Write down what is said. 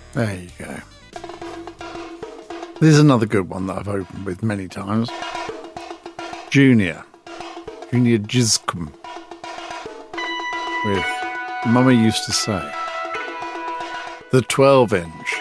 There you go. This is another good one that I've opened with many times. Junior Jizkum with Mummy Used to Say. The 12-inch